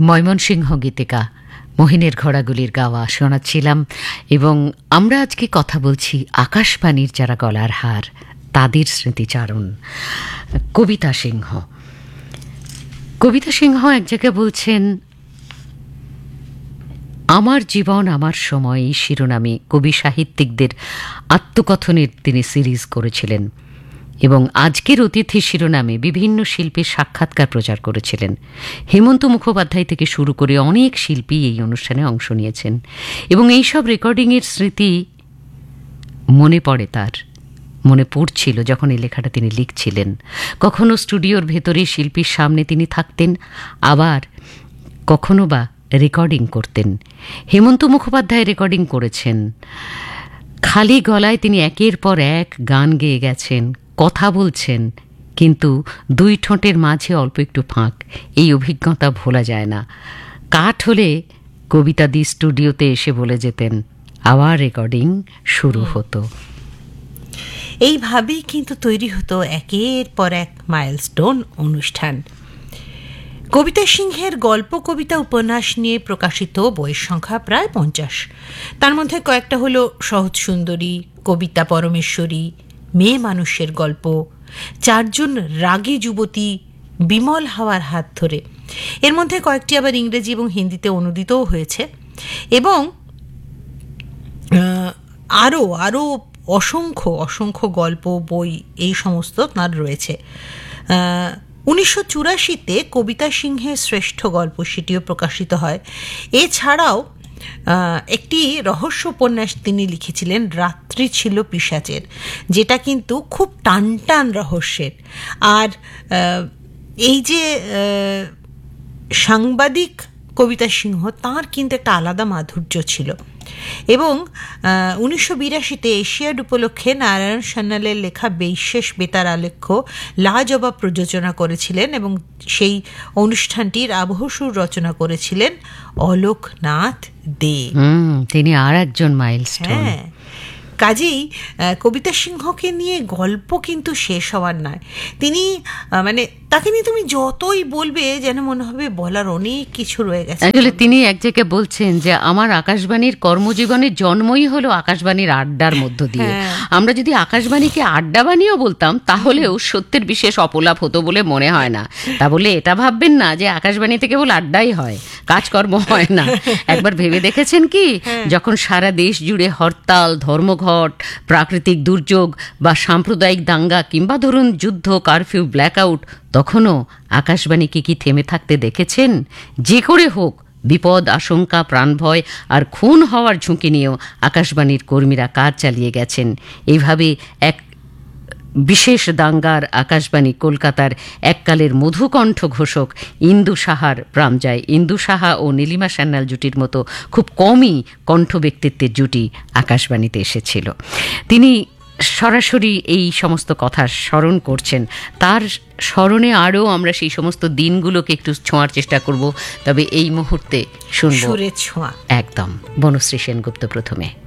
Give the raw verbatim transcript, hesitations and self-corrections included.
ময়মনসিংহ গীতিকা মহিনের ঘোড়াগুলির গাওয়া শোনাচ্ছিলাম। এবং আমরা আজকে কথা বলছি আকাশবাণীর যারা গলার হার তাদের স্মৃতিচারণ। কবিতা সিংহ কবিতা সিংহ এক জায়গায় বলছেন, আমার জীবন আমার সময় এই শিরোনামে কবি সাহিত্যিকদের আত্মকথনের তিনি সিরিজ করেছিলেন এবং আজকের অতিথি শিরোনামে বিভিন্ন শিল্পীর সাক্ষাৎকার প্রচার করেছিলেন। হেমন্ত মুখোপাধ্যায় থেকে শুরু করে অনেক শিল্পী এই অনুষ্ঠানে অংশ নিয়েছেন এবং এইসব রেকর্ডিংয়ের স্মৃতি মনে পড়ে, তার মনে পড়ছিল যখন এই লেখাটা তিনি লিখছিলেন। কখনো স্টুডিওর ভেতরে শিল্পীর সামনে তিনি থাকতেন, আবার কখনো বা রেকর্ডিং করতেন। হেমন্ত মুখোপাধ্যায় রেকর্ডিং করেছেন, খালি গলায় তিনি একের পর এক গান গেয়ে গেছেন, কথা বলছেন, কিন্তু দুই ঠোঁটের মাঝে অল্প একটু ফাঁক। এই অভিজ্ঞতা ভোলা যায় না। কাঠ হলে কবিতাদি স্টুডিওতে এসে বলে যেতেন, আবার রেকর্ডিং শুরু হতো। এইভাবেই কিন্তু তৈরি হতো একের পর এক মাইলস্টোন অনুষ্ঠান। কবিতা সিংহের গল্প, কবিতা, উপন্যাস নিয়ে প্রকাশিত বইয়ের সংখ্যা প্রায় পঞ্চাশ। তার মধ্যে কয়েকটা হলো সহজ সুন্দরী, কবিতা পরমেশ্বরী, মেয়ে মানুষের গল্প, চারজন রাগী যুবতী, বিমল হাওয়ার হাত ধরে। এর মধ্যে কয়েকটি আবার ইংরেজি এবং হিন্দিতে অনুদিতও হয়েছে এবং আরও আরও অসংখ্য অসংখ্য গল্প, বই এই সমস্ত তার রয়েছে। উনিশশো চুরাশিতে কবিতা সিংহের শ্রেষ্ঠ গল্প, সেটিও প্রকাশিত হয়। এছাড়াও একটি রহস্য উপন্যাস তিনি লিখেছিলেন, রাত্রি ছিল পিশাচের, যেটা কিন্তু খুব টান টান রহস্যের। আর এই যে সাংবাদিক কবিতা সিংহ, তাঁর কিন্তু একটা আলাদা মাধুর্য ছিল। এবং উনিশশো বিরাশিতে এশিয়াড উপলক্ষে নারায়ণ সান্যালের লেখা বিশেষ বেতার আলেখ্য লাজবাব প্রযোজনা করেছিলেন এবং সেই অনুষ্ঠানটির আবহসুর রচনা করেছিলেন অলোকনাথ দে। তিনি আর একজন মাইলস্টোন। হ্যাঁ, কাজেই কবিতা সিংহকে নিয়ে গল্প কিন্তু শেষ হওয়ার নয়। তিনি মানে তাকে নিয়ে তুমি যতই বলবে যেন মনে হবে বলার অনেক কিছু রয়ে গেছে। আসলে তিনি এক জায়গায় বলছেন যে আমার আকাশবাণীর কর্মজীবনের জন্মই হলো আকাশবাণীর আড্ডার মধ্য দিয়ে। আমরা যদি আকাশবাণীকে আড্ডা বানিয়েও বলতাম তাহলেও সত্যের বিশেষ অপলাপ হতো বলে মনে হয় না। তা বলে এটা ভাববেন না যে আকাশবাণীতে কেবল আড্ডাই হয়, কাজকর্ম হয় না। একবার ভেবে দেখেছেন কি, যখন সারা দেশ জুড়ে হরতাল, ধর্মঘট, প্রাকৃতিক দুর্যোগ বা সাম্প্রদায়িক দাঙ্গা কিংবা ধরুন যুদ্ধ, কারফিউ, ব্ল্যাকআউট, তখনও আকাশবাণীকে কি থেমে থাকতে দেখেছেন? যে করে হোক বিপদ, আশঙ্কা, প্রাণভয় আর খুন হওয়ার ঝুঁকি নিয়েও আকাশবাণীর কর্মীরা কাজ চালিয়ে গেছেন। এইভাবে এক বিশেষ দাঙ্গার আকাশবাণী কলকাতার এককালের মধুকণ্ঠ ঘোষক ইন্দু সাহার প্রাণ যায়। ইন্দু সাহা ও নীলিমা সান্যাল জুটির মতো খুব কমই কণ্ঠ ব্যক্তিত্বের জুটি আকাশবাণীতে এসেছিল। তিনি সরাসরি এই সমস্ত কথা স্মরণ করছেন। তার স্মরণে আরও আমরা সেই সমস্ত দিনগুলোকে একটু ছোঁয়ার চেষ্টা করব। তবে এই মুহূর্তে শুনব সুরের ছোঁয়া, একদম বনশ্রী সেনগুপ্ত প্রথমে।